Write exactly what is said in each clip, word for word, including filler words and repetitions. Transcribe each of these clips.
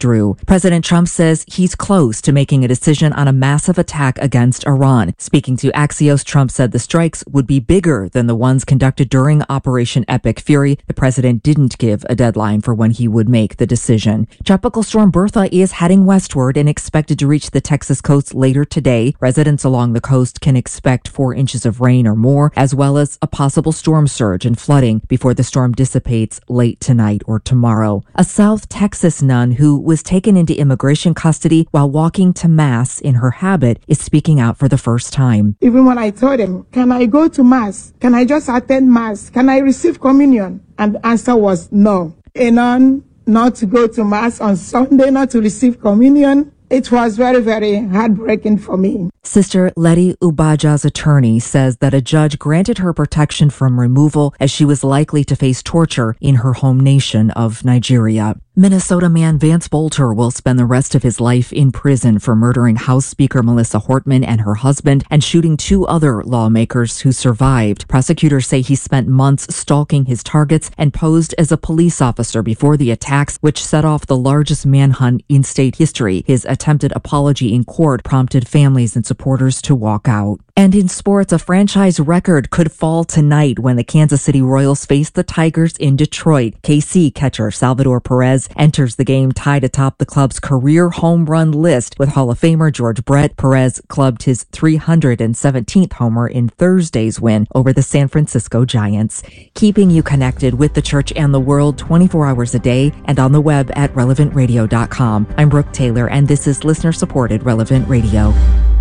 withdrew. President Trump says he's close to making a decision on a massive attack against Iran. Speaking to Axios, Trump said the strikes would be bigger than the ones conducted during Operation Epic Fury. The president didn't give a deadline for when he would make the decision. Tropical storm Bertha is heading westward and expected to reach the Texas coast later today. Residents along the coast can expect four inches of rain or more, as well as a possible storm surge and flooding before the storm dissipates late tonight or tomorrow. A South Texas nun who was taken into immigration custody while walking to Mass in her habit is speaking out for the first time. Even when I told him, can I go to Mass? Can I just attend Mass? Can I receive communion? And the answer was no. A nun not to go to Mass on Sunday, not to receive communion. It was very, very heartbreaking for me. Sister Letty Ubaja's attorney says that a judge granted her protection from removal as she was likely to face torture in her home nation of Nigeria. Minnesota man Vance Bolter will spend the rest of his life in prison for murdering House Speaker Melissa Hortman and her husband and shooting two other lawmakers who survived. Prosecutors say he spent months stalking his targets and posed as a police officer before the attacks, which set off the largest manhunt in state history. His attempted apology in court prompted families and supporters to walk out. And in sports, a franchise record could fall tonight when the Kansas City Royals face the Tigers in Detroit. K C catcher Salvador Perez enters the game tied atop the club's career home run list with Hall of Famer George Brett. Perez clubbed his three hundred seventeenth homer in Thursday's win over the San Francisco Giants. Keeping you connected with the church and the world twenty-four hours a day and on the web at relevant radio dot com. I'm Brooke Taylor, and this is listener-supported Relevant Radio.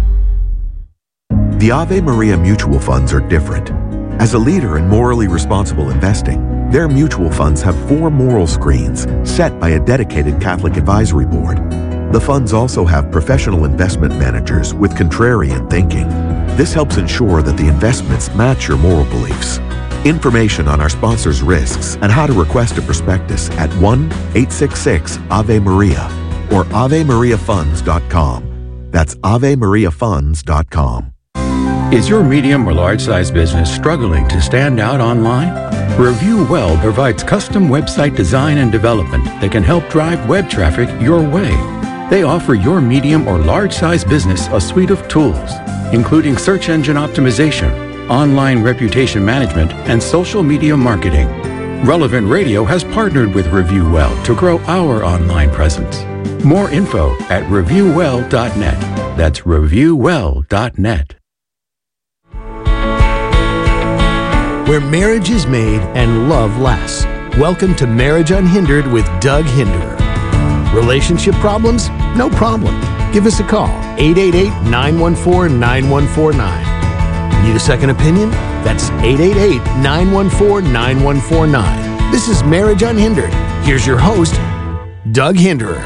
The Ave Maria mutual funds are different. As a leader in morally responsible investing, their mutual funds have four moral screens set by a dedicated Catholic advisory board. The funds also have professional investment managers with contrarian thinking. This helps ensure that the investments match your moral beliefs. Information on our sponsors' risks and how to request a prospectus at one eight six six Ave Maria or ave maria funds dot com. That's ave maria funds dot com. Is your medium or large-size business struggling to stand out online? Review Well provides custom website design and development that can help drive web traffic your way. They offer your medium or large-size business a suite of tools, including search engine optimization, online reputation management, and social media marketing. Relevant Radio has partnered with Review Well to grow our online presence. More info at review well dot net. That's review well dot net. Where marriage is made and love lasts. Welcome to Marriage Unhindered with Doug Hinderer. Relationship problems? No problem. Give us a call, eight eight eight, nine one four, nine one four nine. Need a second opinion? That's eight eight eight, nine one four, nine one four nine. This is Marriage Unhindered. Here's your host, Doug Hinderer.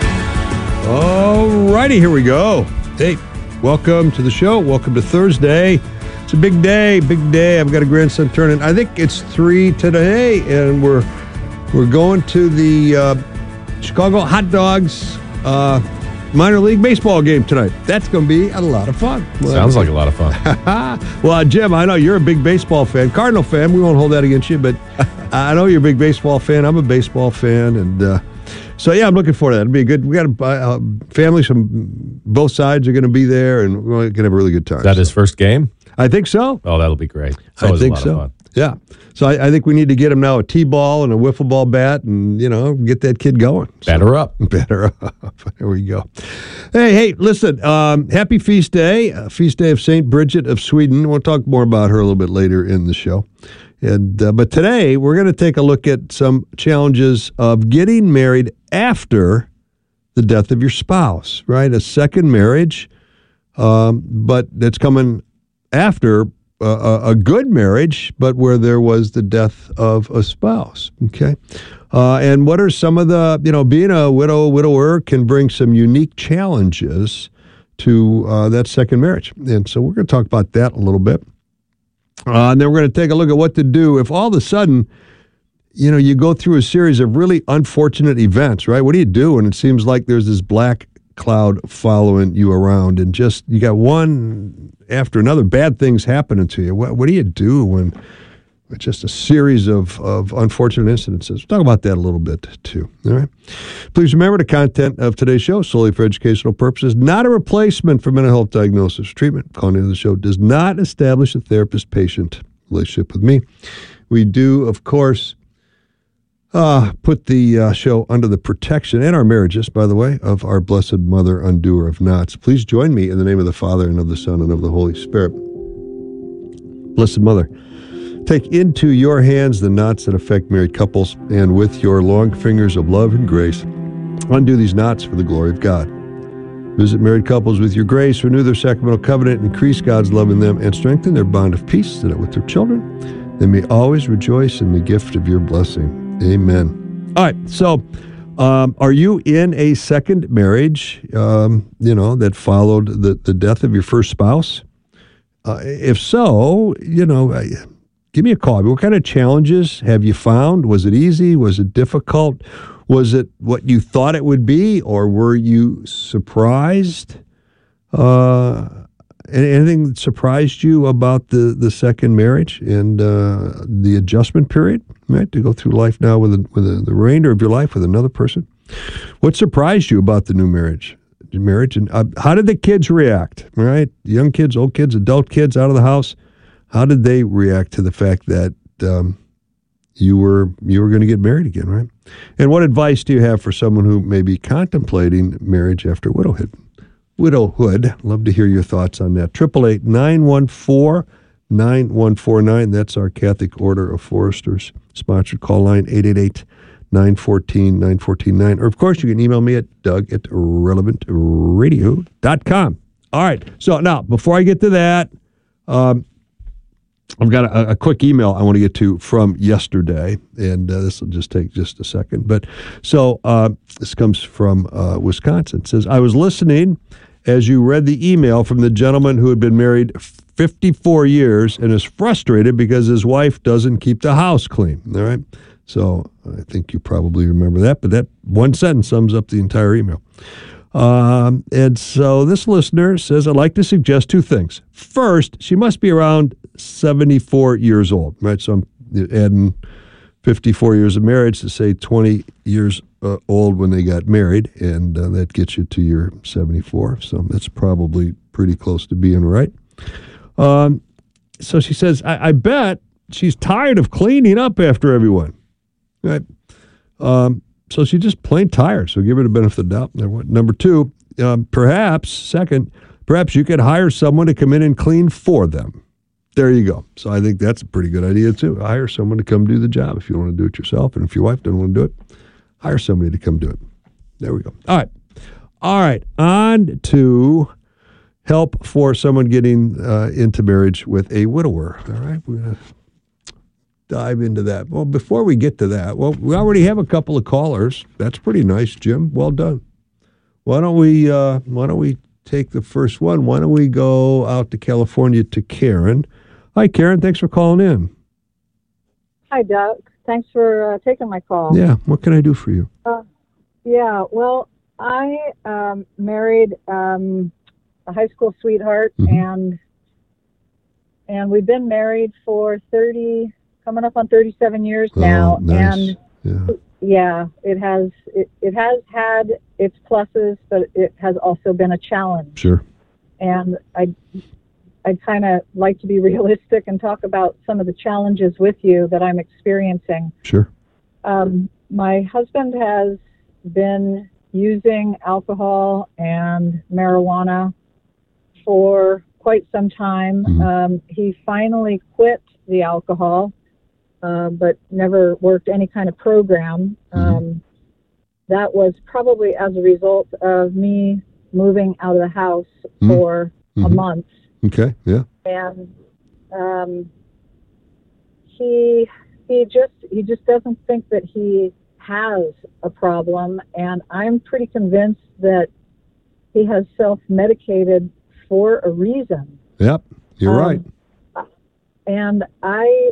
All righty, here we go. Hey, welcome to the show. Welcome to Thursday. It's a big day, big day. I've got a grandson turning. I think it's three today, and we're we're going to the uh, Chicago Hot Dogs uh, minor league baseball game tonight. That's going to be a lot of fun. Well, sounds like a lot of fun. Well, uh, Jim, I know you're a big baseball fan, Cardinal fan. We won't hold that against you, but I know you're a big baseball fan. I'm a baseball fan, and uh, so yeah, I'm looking forward to that. It'll be a good. We got a uh, families from both sides are going to be there, and we're going to have a really good time. Is that so. His first game? I think so. Oh, that'll be great. So I think so. Fun. Yeah. So I, I think we need to get him now a T-ball and a wiffle ball bat and, you know, get that kid going. Batter so, up. Batter up. There we go. Hey, hey, listen, um, happy feast day, uh, feast day of Saint Bridget of Sweden. We'll talk more about her a little bit later in the show. And uh, But today we're going to take a look at some challenges of getting married after the death of your spouse, right? A second marriage, um, but that's coming after uh, a good marriage, but where there was the death of a spouse, okay? Uh, and what are some of the, you know, being a widow, widower can bring some unique challenges to uh, that second marriage. And so we're going to talk about that a little bit. Uh, and then we're going to take a look at what to do if all of a sudden, you know, you go through a series of really unfortunate events, right? What do you do when it seems like there's this black cloud following you around and just you got one after another bad things happening to you? What, what do you do when It's just a series of, of unfortunate incidences. We'll talk about that a little bit, too. All right. Please remember the content of today's show, solely for educational purposes, not a replacement for mental health diagnosis or treatment. Calling into the show does not establish a therapist-patient relationship with me. We do, of course, uh, put the uh, show under the protection, and our marriages, by the way, of our Blessed Mother, undoer of knots. Please join me in the name of the Father, and of the Son, and of the Holy Spirit. Blessed Mother, take into your hands the knots that affect married couples, and with your long fingers of love and grace, undo these knots for the glory of God. Visit married couples with your grace, renew their sacramental covenant, increase God's love in them, and strengthen their bond of peace, so that with their children they may always rejoice in the gift of your blessing. Amen. All right, so um, are you in a second marriage, um, you know, that followed the, the death of your first spouse? Uh, if so, you know, give me a call. What kind of challenges have you found? Was it easy? Was it difficult? Was it what you thought it would be, or were you surprised? Uh, anything that surprised you about the, the second marriage and uh, the adjustment period, right? To go through life now with, a, with a, the remainder of your life with another person. What surprised you about the new marriage? Marriage and uh, how did the kids react? Right, young kids, old kids, adult kids out of the house. How did they react to the fact that um, you were you were going to get married again? Right. And what advice do you have for someone who may be contemplating marriage after widowhood? Widowhood. Love to hear your thoughts on that. Triple eight nine one four nine one four nine. That's our Catholic Order of Foresters sponsored call line. Eight eight eight. nine one four nine one four nine. Or, of course, you can email me at doug at relevant radio dot com. All right. So, now, before I get to that, um, I've got a, a quick email I want to get to from yesterday, and uh, this will just take just a second. But so uh, this comes from uh, Wisconsin. It says, I was listening as you read the email from the gentleman who had been married fifty-four years and is frustrated because his wife doesn't keep the house clean. All right. So I think you probably remember that, but that one sentence sums up the entire email. Um, and so this listener says, I'd like to suggest two things. First, she must be around seventy-four years old, right? So I'm adding fifty-four years of marriage to say twenty years uh, old when they got married, and uh, that gets you to your seventy-four. So that's probably pretty close to being right. Um, so she says, I, I bet she's tired of cleaning up after everyone. Right. Um, so she's just plain tired. So give her the benefit of the doubt. Number two, um, perhaps, second, perhaps you could hire someone to come in and clean for them. There you go. So I think that's a pretty good idea, too. Hire someone to come do the job if you don't want to do it yourself. And if your wife doesn't want to do it, hire somebody to come do it. There we go. All right. All right. On to help for someone getting uh, into marriage with a widower. All right. We're going to dive into that. Well, before we get to that, well, we already have a couple of callers. That's pretty nice, Jim. Well done. Why don't we uh, why don't we take the first one? Why don't we go out to California to Karen? Hi, Karen. Thanks for calling in. Hi, Doug. Thanks for uh, taking my call. Yeah. What can I do for you? Uh, yeah. Well, I um, married um, a high school sweetheart, mm-hmm. and and we've been married for thirty. Coming up on thirty-seven years now, oh, nice. and yeah. yeah, it has it, it has had its pluses, but it has also been a challenge. Sure. And I I kind of like to be realistic and talk about some of the challenges with you that I'm experiencing. Sure. Um, my husband has been using alcohol and marijuana for quite some time. Mm-hmm. Um, he finally quit the alcohol. Uh, but never worked any kind of program. Um, mm-hmm. That was probably as a result of me moving out of the house mm-hmm. for mm-hmm. a month. Okay, yeah. And um, he he just he just doesn't think that he has a problem, and I'm pretty convinced that he has self-medicated for a reason. Yep, you're um, right. And I.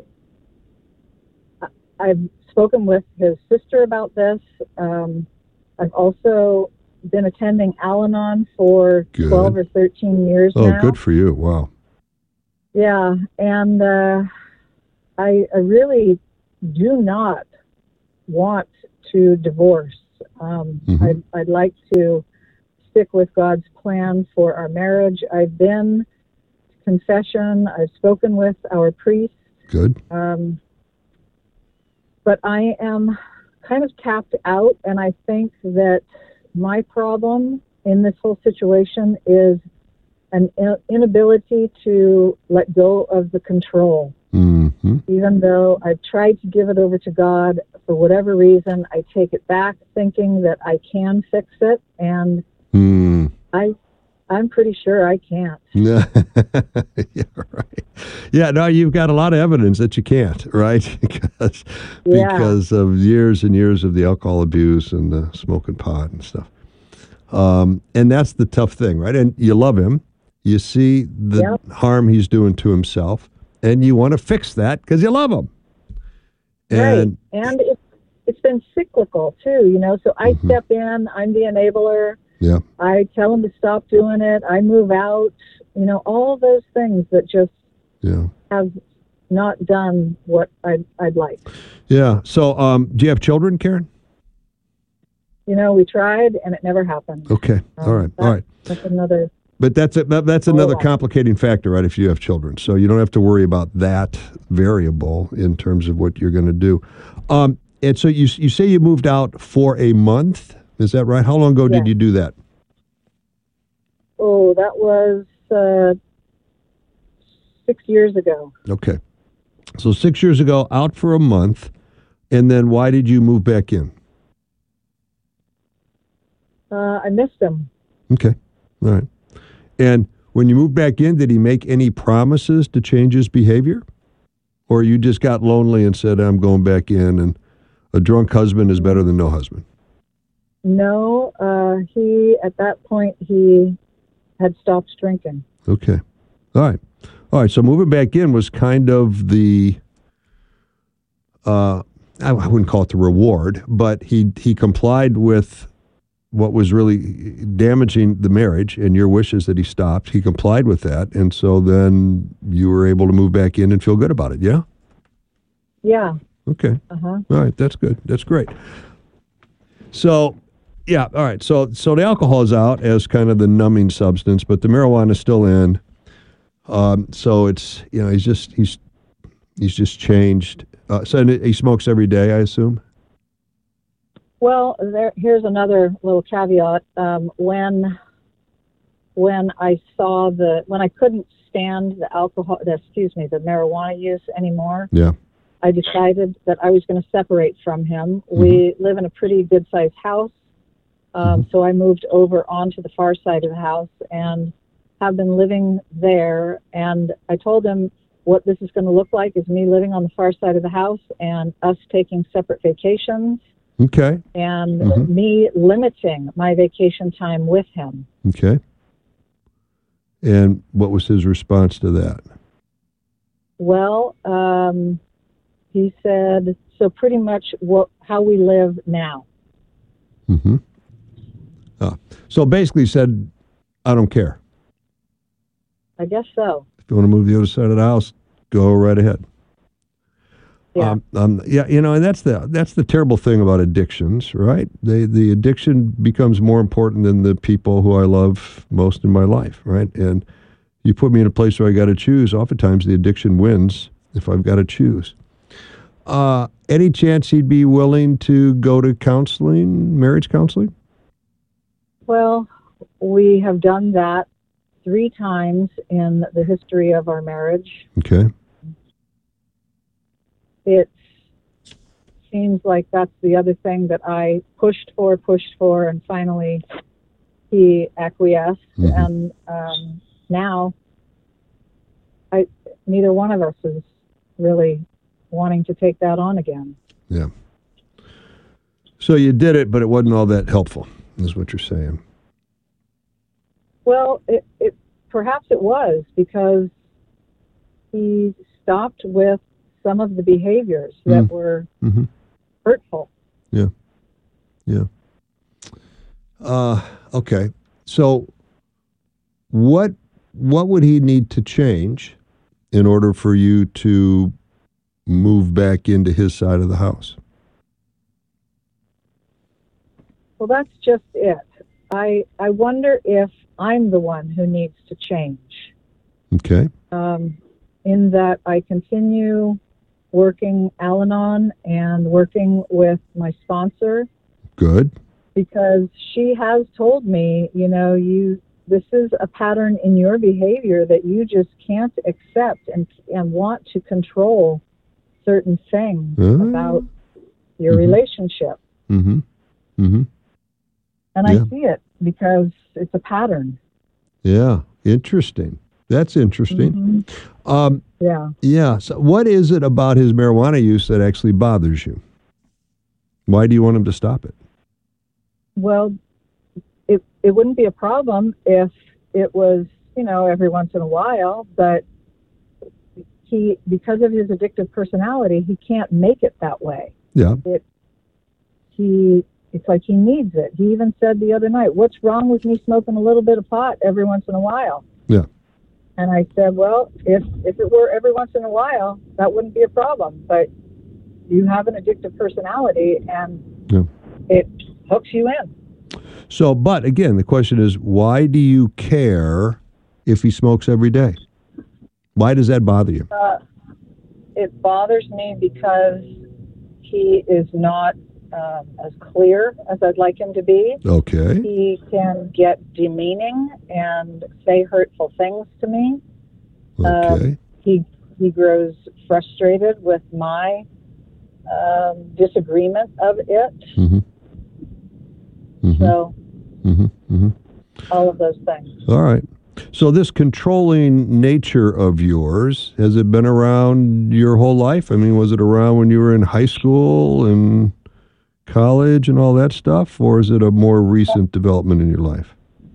I've spoken with his sister about this. Um, I've also been attending Al-Anon for good. twelve or thirteen years oh, now. Oh, good for you. Wow. Yeah. And uh, I, I really do not want to divorce. Um, Mhm. I'd, I'd like to stick with God's plan for our marriage. I've been to confession. I've spoken with our priest. Good. Um, but I am kind of tapped out, and I think that my problem in this whole situation is an inability to let go of the control. Mm-hmm. Even though I've tried to give it over to God, for whatever reason, I take it back thinking that I can fix it, and Mm. I, I'm pretty sure I can't. Yeah, right. Yeah, no, you've got a lot of evidence that you can't, right? because Yeah. because of years and years of the alcohol abuse and the smoking pot and stuff. Um, and that's the tough thing, right? And you love him. You see the Yep. harm he's doing to himself, and you want to fix that because you love him. And right. And it's, it's been cyclical, too, you know, so I Mhm. step in, I'm the enabler. yeah, I tell him to stop doing it. I move out, you know, all those things that just yeah, have not done what I'd, I'd like. yeah. So, um, do you have children, Karen? You know, we tried and it never happened. Okay, Um, all right, that- all right. That's another, But that's a, that- that's Oh, another wow. complicating factor, right? If you have children, so you don't have to worry about that variable in terms of what you're going to do. Um, and so you you say you moved out for a month, is that right? How long ago did Yeah. you do that? oh, that was uh, six years ago. Okay, so six years ago, out for a month, and then why did you move back in? Uh, I missed him. Okay, all right. And when you moved back in, did he make any promises to change his behavior, or you just got lonely and said, "I'm going back in," and a drunk husband is better than no husband? No, uh, he, at that point, he had stopped drinking. Okay. All right. All right. So moving back in was kind of the, uh, I I wouldn't call it the reward, but he, he complied with what was really damaging the marriage and your wishes that he stopped. He complied with that. And so then you were able to move back in and feel good about it. Yeah? Yeah. Okay. Uh-huh. All right. That's good. That's great. So, yeah. All right. So, so the alcohol is out as kind of the numbing substance, but the marijuana is still in. Um, so it's, you know, he's just, he's, he's just changed. Uh, so he smokes every day, I assume? Well, there, here's another little caveat. Um, when when I saw the when I couldn't stand the alcohol, the, excuse me, the marijuana use anymore, Yeah. I decided that I was going to separate from him. We live in a pretty good sized house, um, so I moved over onto the far side of the house and have been living there. And I told him what this is going to look like is me living on the far side of the house and us taking separate vacations. Okay. And Mhm. me limiting my vacation time with him. Okay. And what was his response to that? Well, um, he said, so pretty much what, how we live now. Mm-hmm. Uh, so basically he said, I don't care. I guess so. If you want to move the other side of the house, go right ahead. Yeah. Um, um, yeah, you know, and that's the that's the terrible thing about addictions, right? They, the addiction becomes more important than the people who I love most in my life, right? And you put me in a place where I got to choose. Oftentimes, the addiction wins if I've got to choose. Uh, any chance he'd be willing to go to counseling, marriage counseling? Well, we have done that three times in the history of our marriage. Okay. It seems like that's the other thing that I pushed for, pushed for, and finally he acquiesced. Mhm. And um, now, I neither one of us is really wanting to take that on again. Yeah. So you did it, but it wasn't all that helpful, is what you're saying. Well, it, it perhaps it was because he stopped with some of the behaviors that Mm. were Mm-hmm. hurtful. Yeah. Yeah. Uh, okay. So what what would he need to change in order for you to move back into his side of the house? Well, that's just it. I I wonder if I'm the one who needs to change. Okay. Um, in that I continue working Al-Anon and working with my sponsor. Good. Because she has told me, you know, you this is a pattern in your behavior that you just can't accept and and want to control certain things Uh, about your mhm. relationship. Mm-hmm. Mm-hmm. And Yeah. I see it because it's a pattern. Yeah. Interesting. That's interesting. Mhm. Um, Yeah. yeah. So what is it about his marijuana use that actually bothers you? Why do you want him to stop it? Well, it it wouldn't be a problem if it was, you know, every once in a while, but he, because of his addictive personality, he can't make it that way. Yeah. It, he, it's like he needs it. He even said the other night, "What's wrong with me smoking a little bit of pot every once in a while?" Yeah. And I said, "Well, if if it were every once in a while, that wouldn't be a problem. But you have an addictive personality, and Yeah. it hooks you in." So, but again, the question is, why do you care if he smokes every day? Why does that bother you? Uh, it bothers me because he is not um, as clear as I'd like him to be. Okay. He can get demeaning and say hurtful things to me. Okay. Um, he he grows frustrated with my um, disagreement of it. Mm-hmm. Mm-hmm. So Mm-hmm. Mm-hmm. all of those things. All right. So this controlling nature of yours, has it been around your whole life? I mean, was it around when you were in high school and college and all that stuff, or is it a more recent development in your life?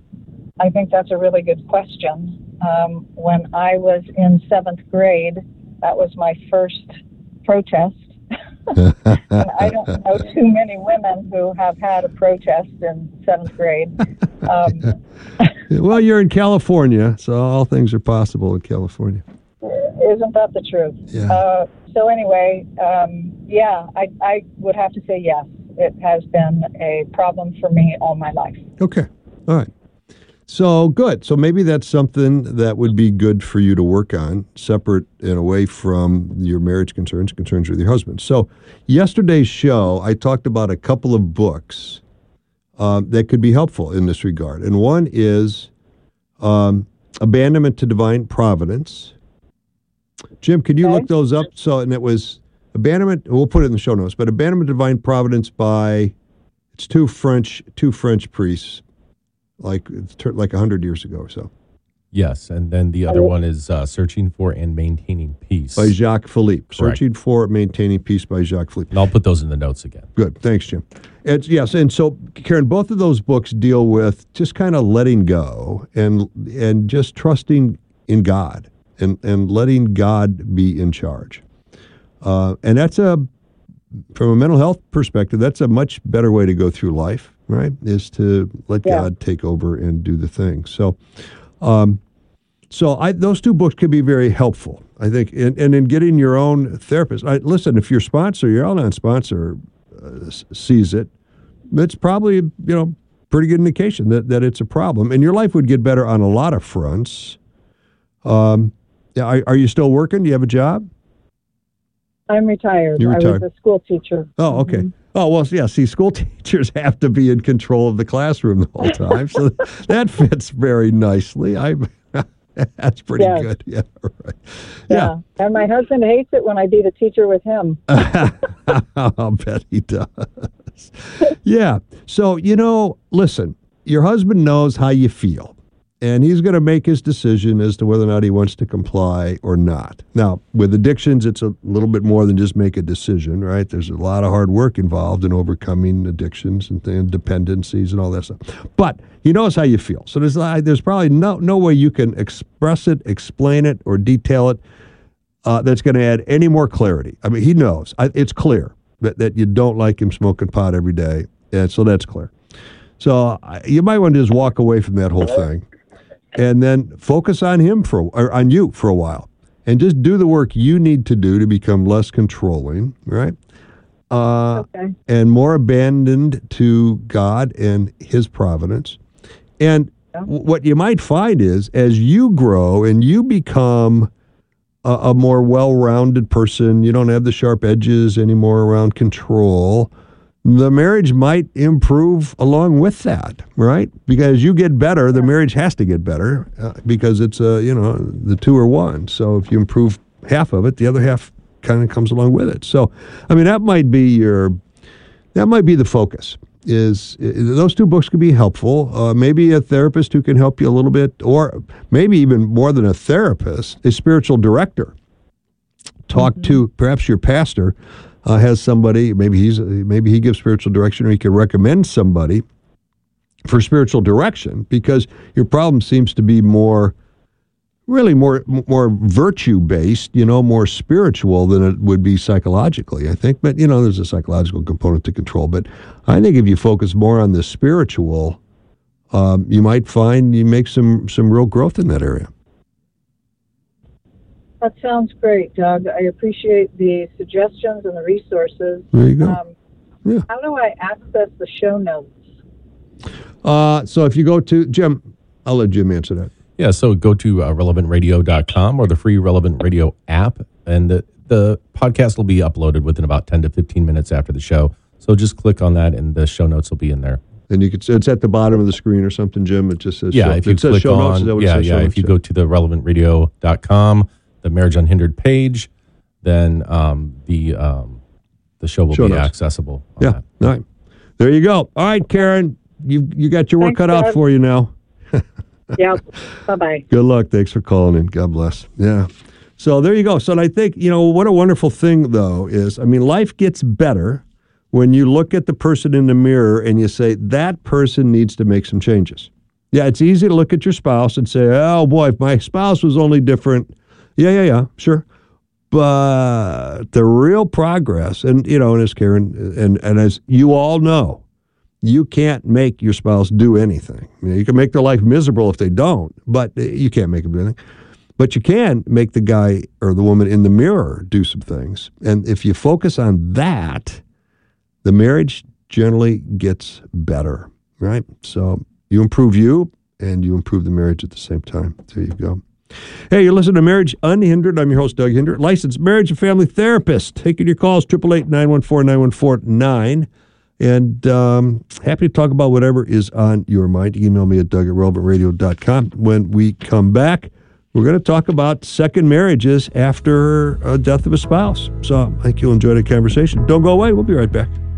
I think that's a really good question. Um, when I was in seventh grade, that was my first protest. And I don't know too many women who have had a protest in seventh grade. Um, Well, you're in California, so all things are possible in California. isn't that the truth? Yeah. Uh, so anyway, um, yeah, I, I would have to say yes. It has been a problem for me all my life. Okay. All right. So good. So maybe that's something that would be good for you to work on, separate and away from your marriage concerns, concerns with your husband. So yesterday's show, I talked about a couple of books um, that could be helpful in this regard. And one is um, Abandonment to Divine Providence. Jim, could you Okay. look those up? So, and it was Abandonment, we'll put it in the show notes, but Abandonment to Divine Providence by, it's two French, two French priests. Like it's tur- like a hundred years ago or so, Yes, and then the other one is uh, Searching for and Maintaining Peace. by Jacques Philippe. Correct. Searching for Maintaining Peace by Jacques Philippe. And I'll put those in the notes again. Good, thanks, Jim. It's, yes, and so Karen, both of those books deal with just kind of letting go and and just trusting in God and and letting God be in charge. Uh, and that's a from a mental health perspective, that's a much better way to go through life. Right, is to let Yeah. God take over and do the thing. So, um, so I, those two books could be very helpful, I think. And, and in getting your own therapist, I, listen, if your sponsor, your Al-Anon sponsor, uh, s- sees it, it's probably you know pretty good indication that that it's a problem, and your life would get better on a lot of fronts. Um, yeah, are, are you still working? Do you have a job? I'm retired. You're I retired. was a school teacher. Oh, okay. Mhm. Oh, well, yeah, see, school teachers have to be in control of the classroom the whole time, so that fits very nicely. I That's pretty Yes. good. Yeah, right. Yeah. And my husband hates it when I beat a teacher with him. I'll bet he does. Yeah. So, you know, listen, your husband knows how you feel, and he's going to make his decision as to whether or not he wants to comply or not. Now, with addictions, it's a little bit more than just make a decision, right? There's a lot of hard work involved in overcoming addictions and, and dependencies and all that stuff. But he knows how you feel. So there's, uh, there's probably no, no way you can express it, explain it, or detail it uh, that's going to add any more clarity. I mean, he knows. I, it's clear that, that you don't like him smoking pot every day, and so that's clear. So uh, you might want to just walk away from that whole thing and then focus on him for or on you for a while. and just do the work you need to do to become less controlling, right? Uh, Okay. And more abandoned to God and His providence. And w- what you might find is, as you grow and you become a, a more well-rounded person, you don't have the sharp edges anymore around control, the marriage might improve along with that, right? Because you get better, the marriage has to get better uh, because it's, uh, you know, the two are one. So if you improve half of it, the other half kind of comes along with it. So, I mean, that might be your, that might be the focus. Is, is those two books could be helpful. Uh, maybe a therapist who can help you a little bit, or maybe even more than a therapist, a spiritual director. Talk mm-hmm. to perhaps your pastor. Uh, has somebody, maybe he's maybe he gives spiritual direction, or he can recommend somebody for spiritual direction, because your problem seems to be more, really more more virtue based, you know, more spiritual than it would be psychologically, I think. But you know, there's a psychological component to control. But I think if you focus more on the spiritual, um, you might find you make some some real growth in that area. That sounds great, Doug. I appreciate the suggestions and the resources. There you go. Um, yeah. How do I access the show notes? Uh, so if you go to, Jim, I'll let Jim answer that. Yeah, so go to uh, relevant radio dot com or the free Relevant Radio app, and the, the podcast will be uploaded within about ten to fifteen minutes after the show. So just click on that, and the show notes will be in there. And you could, it's at the bottom of the screen or something, Jim. It just says yeah, show, if you it says click show on, notes. Is that what yeah, it says? yeah. If you go to the relevant radio dot com, the Marriage Unhindered page, then um, the um, the show will show be notes. accessible. On yeah, that. all right. There you go. All right, Karen, you you got your work Thanks, cut out Doug. for you now. Yeah. Bye-bye. Good luck. Thanks for calling in. God bless. Yeah. So there you go. So I think, you know, what a wonderful thing, though, is, I mean, life gets better when you look at the person in the mirror and you say, that person needs to make some changes. Yeah, it's easy to look at your spouse and say, oh, boy, if my spouse was only different. Yeah, yeah, yeah, sure. But the real progress, and, you know, and as Karen, and, and as you all know, you can't make your spouse do anything. You know, you can make their life miserable if they don't, but you can't make them do anything. But you can make the guy or the woman in the mirror do some things. And if you focus on that, the marriage generally gets better, right? So you improve you, and you improve the marriage at the same time. There you go. Hey, you're listening to Marriage Unhindered. I'm your host, Doug Hinder, licensed marriage and family therapist. Taking your calls, eight eight eight, nine one four, nine one four nine. And um, happy to talk about whatever is on your mind. Email me at doug at relevant radio dot com. When we come back, we're going to talk about second marriages after a death of a spouse. So I think you'll enjoy the conversation. Don't go away. We'll be right back.